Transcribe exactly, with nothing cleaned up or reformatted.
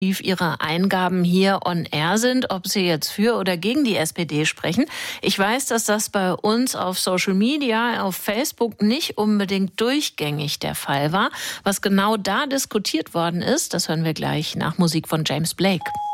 Ihre Eingaben hier on air sind, ob Sie jetzt für oder gegen die S P D sprechen. Ich weiß, dass das bei uns auf Social Media, auf Facebook nicht unbedingt durchgängig der Fall war. Was genau da diskutiert worden ist, das hören wir gleich nach Musik von James Blake.